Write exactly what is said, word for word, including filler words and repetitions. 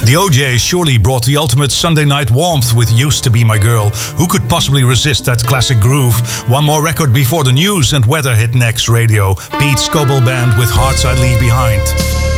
The O Js surely brought the ultimate Sunday night warmth with Used to Be My Girl. Who could possibly resist that classic groove? One more record before the news and weather hit next radio. Pete Scoble Band with Hearts I Leave Behind.